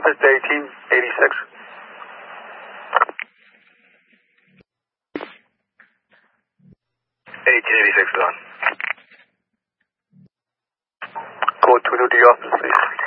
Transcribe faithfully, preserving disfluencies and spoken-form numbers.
Office to eighteen eighty-six. eighteen eighty-six is on. Code two to the office, please.